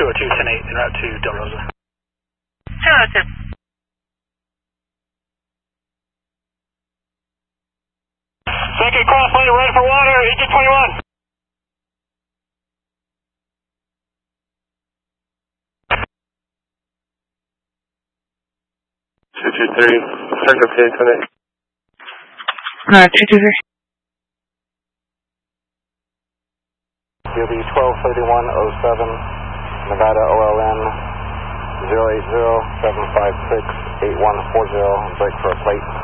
202, 10-8, en route to Del Rosa. 202. Second crosswind, ready for water, Egypt 21. 223, second pay 10-8. 223. You'll be 123107, Nevada OLN 080-756-8140, break for a plate.